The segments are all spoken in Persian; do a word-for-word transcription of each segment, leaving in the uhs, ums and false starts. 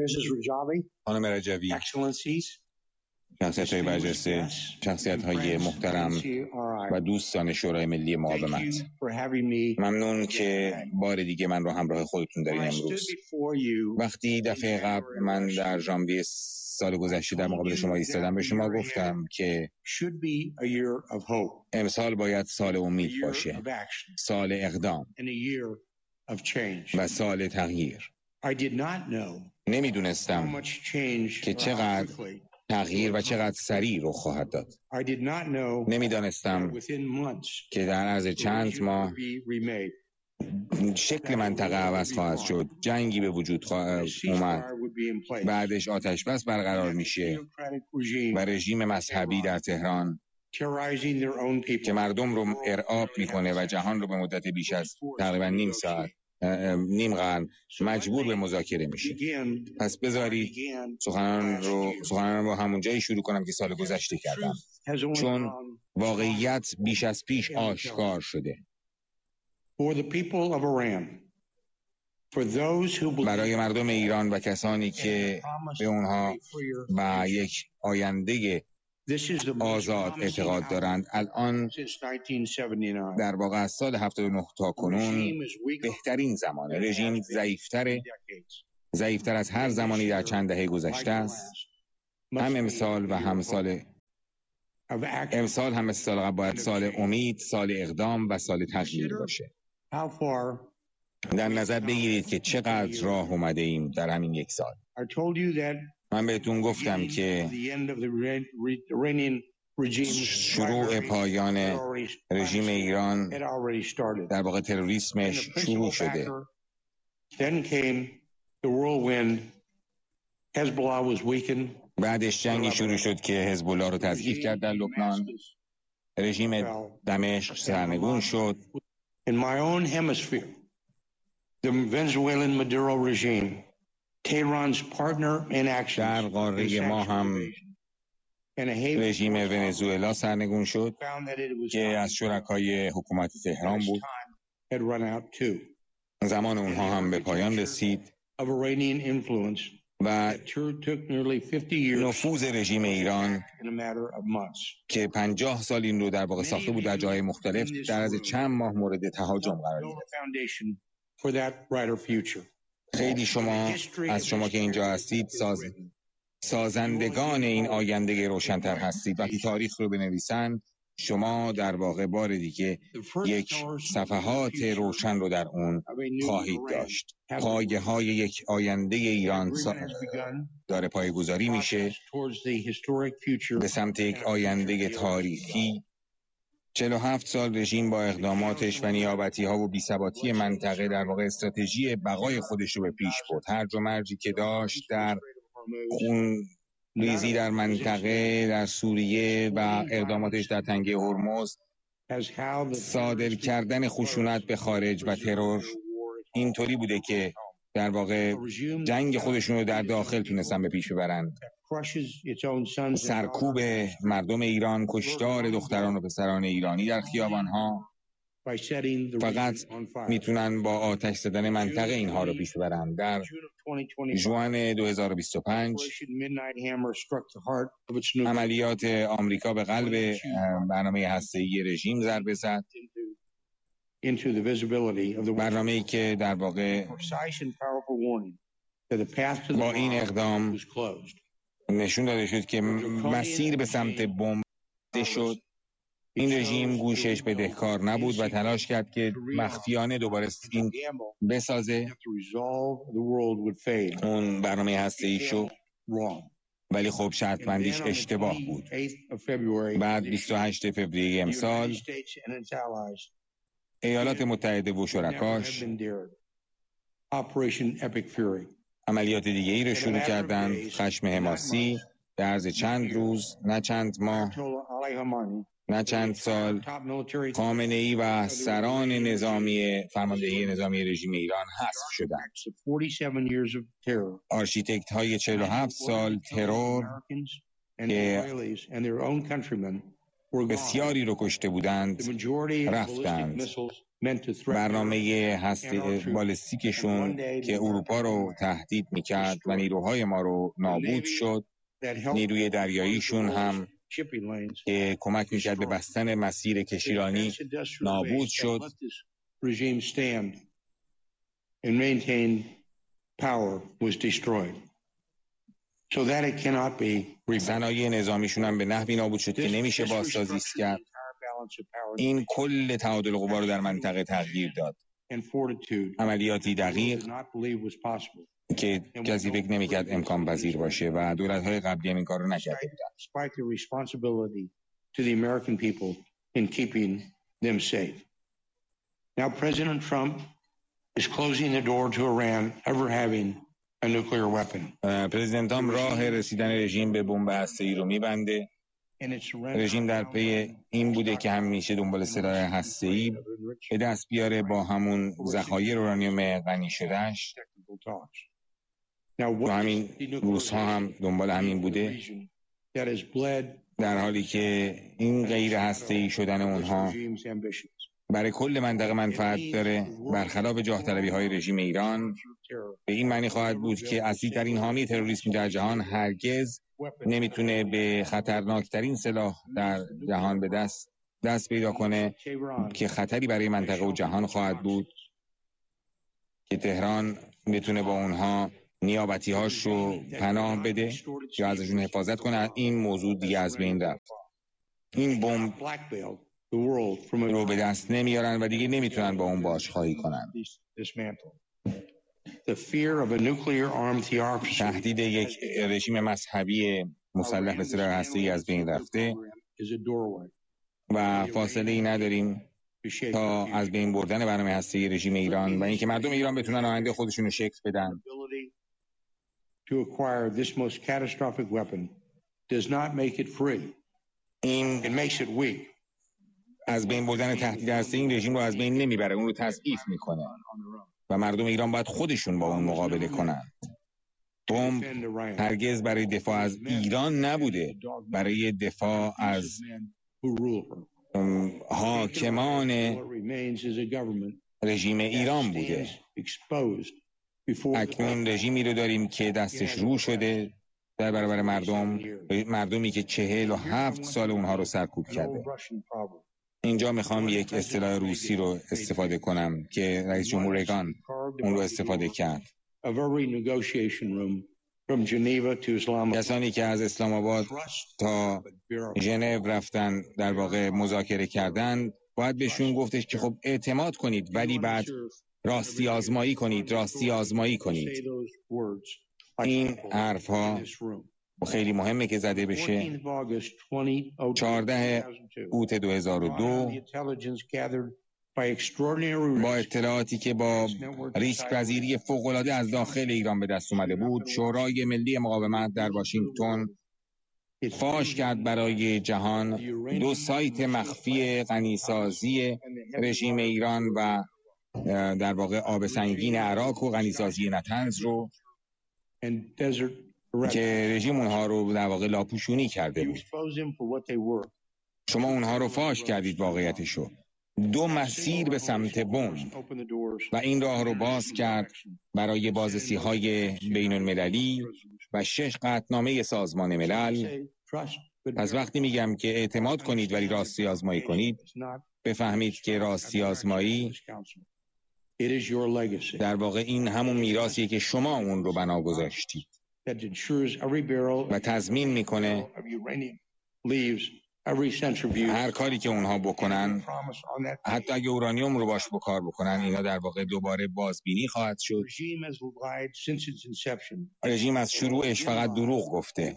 خانم رجوی، شخصیت‌های برجسته، شخصیت‌های محترم و دوستان شورای ملی مقاومت، ممنون که بار دیگه من رو همراه خودتون دارین امروز. وقتی دفعه قبل من در ژانویه سال گذشته در مقابل شما ایستادم، به شما گفتم که امسال باید سال امید باشه، سال اقدام و سال تغییر. نمیدونستم که چقدر تغییر و چقدر سریع رخ خواهد داد. نمیدانستم که در عرض چند ماه شکل منطقه عوض خواهد شد، جنگی به وجود خواهد اومد، بعدش آتش بس برقرار میشه و رژیم مذهبی در تهران که مردم رو ارعاب میکنه و جهان رو به مدت بیش از تقریبا نیم ساعت نیم قرن مجبور به مذاکره میشه. پس بذارید سخنان رو سخنان رو همون جایی شروع کنم که سال گذشته کردم، چون واقعیت بیش از پیش آشکار شده. برای مردم ایران و کسانی که به اونها و یک آینده آزاد اعتقاد دارند، الان در واقع از سال هفتاد و نه تا کنون بهترین زمانه. رژیم ضعیف‌تره، ضعیف‌تر از هر زمانی در چند دهه گذشته است. هم امسال و هم سال امسال هم سال قبل باید سال امید، سال اقدام و سال تغییر باشه. در نظر بگیرید که چقدر راه اومده ایم در همین یک سال. من بهتون گفتم که شروع پایان رژیم ایران در واقع تروریسمش شروع شده. بعدش جنگی شروع شد که حزب الله رو تضعیف کرد در لبنان. رژیم دمشق سرنگون شد. The Venezuelan Maduro regime, Tehran's partner in action, در قاره ما هم رژیم ونزوئلا سرنگون شد که از شرکای حکومت تهران بود. زمان اونها هم به پایان رسید و نفوذ رژیم ایران که پنجاه سال این رو در واقع ساخته بود در جای مختلف، در از چند ماه مورد تهاجم قرار گرفت. خیلی شما از شما که اینجا هستید ساز... سازندگان این آینده روشن‌تر هستید. وقتی تاریخ رو بنویسن، شما در واقع بار دیگه یک صفحات روشن رو در اون خواهید داشت. پایه های یک آینده ایران سا... داره پایه‌گذاری میشه به سمت یک آینده تاریخی. چهل و هفت سال رژیم با اقداماتش و نیابتی ها و بی‌ثباتی منطقه در واقع استراتژی بقای خودش رو به پیش برد. هرج و مرجی که داشت در خون ریزی در منطقه، در سوریه و اقداماتش در تنگه هرمز، صادر کردن خشونت به خارج و ترور، اینطوری بوده که در واقع جنگ خودشون رو در داخل تونستن به پیش ببرن. سرکوب مردم ایران، کشتار دختران و پسران ایرانی در خیابان‌ها، فقط میتونن با آتش زدن منطقه اینها رو پیش ببرن. در ژوئن دو هزار و بیست و پنج عملیات آمریکا به قلب برنامه هسته‌ای رژیم ضربه زد، برنامه‌ای که در واقع با این اقدام نشون داده شد که مسیر به سمت بمب شد. این رژیم گوشش بدهکار نبود و تلاش کرد که مخفیانه دوباره این بسازه اون برنامه هسته‌ای شو، ولی خب شرط بندیش اشتباه بود. بعد بیست و هشتم فوریه امسال ایالات متحده و شرکاش عملیات دیگه ای رو شروع کردند. خشم حماسی در عرض چند روز، نه چند ماه، نه چند سال، خامنه ای و سران نظامی فرماندهی نظامی رژیم ایران حذف شدند. آرشیتکت های چهل و هفت سال ترور که بسیاری رو کشته بودند رفتند. برنامه هسته بالستیکشون که اروپا رو تهدید میکرد و نیروهای ما رو نابود شد، نیروی دریاییشون هم که کمک میکرد به بستن مسیر کشتیرانی نابود شد. صنایع نظامیشون هم به نحوی نابود شد که نمیشه بازسازیش کرد. این کل تعادل قوا رو در منطقه تغییر داد. عملیاتی دقیق که کسی فکر نمی‌کرد امکان پذیر باشه و دولت‌های قبلی هم این کار رو نکرده بودن. Now President Trump is closing the door to Iran ever having a nuclear weapon. پرزیدنت ترامپ راه رسیدن رژیم به بمب هسته‌ای رو می‌بنده. رژیم در پی این بوده که همیشه دنبال سلاح هسته‌ای به دست بیاره با همون ذخایر اورانیوم غنی شدهش. و همین روس‌ها هم دنبال همین بوده، در حالی که این غیر هسته‌ای شدن اونها برای کل منطقه منفعت داره. برخلاف جاه طلبی های رژیم ایران به این معنی خواهد بود که اصلی ترین حامی تروریسم در جهان هرگز نمیتونه به خطرناکترین سلاح در جهان به دست دست پیدا کنه که خطری برای منطقه و جهان خواهد بود که تهران بتونه با اونها نیابتی هاش رو پناه بده یا ازشون حفاظت کنه. این موضوع دیگه از بین رفت. این بمب رو به دست نمیارن و دیگه نمیتونن با اون بازخواهی کنن. تهدید یک رژیم مذهبی مسلح به سلاح هسته‌ای از بین رفته و فاصله ای نداریم تا از بین بردن برنامه هسته‌ای رژیم ایران و اینکه مردم ایران بتونن آینده خودشون رو شکل بدن. این از بین بردن تهدید هسته‌ای این رژیم رو از بین نمیبره، اون رو تضعیف میکنه و مردم ایران باید خودشون با اون مقابله کنن. بمب هرگز برای دفاع از ایران نبوده، برای دفاع از حاکمان رژیم ایران بوده. اکنون رژیمی رو داریم که دستش رو شده در برابر مردم، مردمی که چهل و هفت سال اونها رو سرکوب کرده. اینجا میخوام یک اصطلاح روسی رو استفاده کنم که رئیس جمهور ریگان اون رو استفاده کرد. کسانی که از اسلام آباد تا ژنو رفتن در واقع مذاکره کردن، باید بهشون گفتش که خب اعتماد کنید ولی بعد راستی آزمایی کنید، راستی آزمایی کنید. این حرف ها خیلی مهمه که زده بشه. چهاردهم اوت دو هزار و دو با اطلاعاتی که با ریسک پذیری فوق‌العاده از داخل ایران به دست اومده بود، شورای ملی مقاومت در واشنگتن فاش کرد برای جهان دو سایت مخفی غنیسازی رژیم ایران و در واقع آب سنگین عراق و غنیسازی نطنز رو که رژیم اونها رو در واقع لاپوشونی کرده بود. شما اونها رو فاش کردید واقعیتشو. دو مسیر به سمت بمب و این راه رو باز کرد برای بازرسی های بین المللی و شش قطعنامه سازمان ملل. از وقتی میگم که اعتماد کنید ولی راستی آزمایی کنید، بفهمید که راستی آزمایی در واقع این همون میراثیه که شما اون رو بنا گذاشتید و تضمین میکنه هر کاری که اونها بکنن، حتی اگه اورانیوم رو باش بکار بکنن، اینا در واقع دوباره بازبینی خواهد شد. رژیم از شروعش فقط دروغ گفته.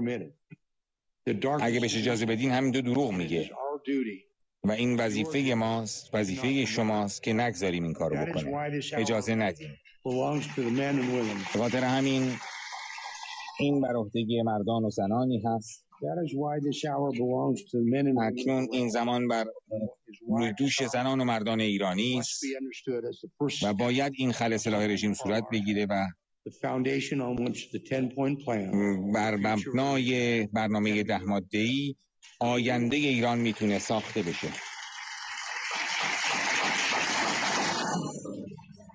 اگه بهش اجازه بدین همین دو دروغ میگه و این وظیفه ماست، وظیفه شماست که نگذاریم این کارو بکنه. اجازه ندیم. به خاطر همین این بر عهده مردان و زنانی هست. اکنون این زمان بر دوش زنان و مردان ایرانی است و باید این خلع سلاح رژیم صورت بگیره و بر مبنای برنامه ده ماده‌ای آینده ایران میتونه ساخته بشه.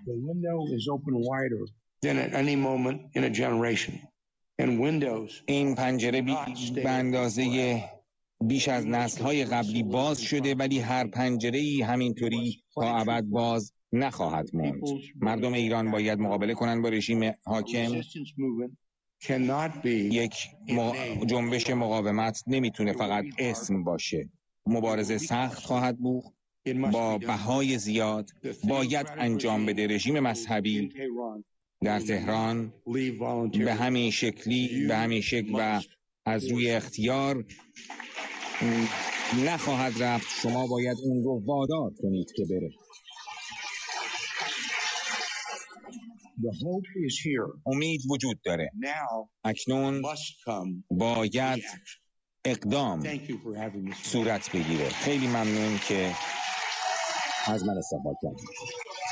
The window is open wider than at any moment in a generation. And windows این پنجره بی به اندازه بیش از نسل‌های قبلی باز شده، ولی هر پنجره‌ای همینطوری تا ابد باز نخواهد ماند. مردم ایران باید مقابله کنند با رژیم حاکم. یک جنبش مقاومت نمیتونه فقط اسم باشه. مبارزه سخت خواهد بود با بهای زیاد. باید انجام بده. رژیم مذهبی در تهران به همین شکلی به همین شکل و از روی اختیار نخواهد رفت. شما باید اون رو وادار کنید که بره. امید وجود داره. اکنون باید اقدام صورت بگیره. خیلی ممنون که از من استفاده کردید.